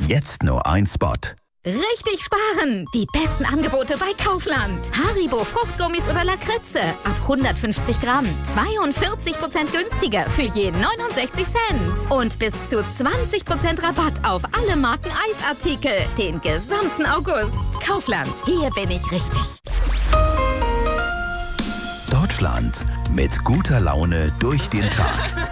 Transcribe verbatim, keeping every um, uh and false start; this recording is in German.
Jetzt nur ein Spot. Richtig sparen! Die besten Angebote bei Kaufland. Haribo Fruchtgummis oder Lakritze. Ab hundertfünfzig Gramm. zweiundvierzig Prozent günstiger für je neunundsechzig Cent. Und bis zu zwanzig Prozent Rabatt auf alle Marken Eisartikel. Den gesamten August. Kaufland. Hier bin ich richtig. Deutschland mit guter Laune durch den Tag.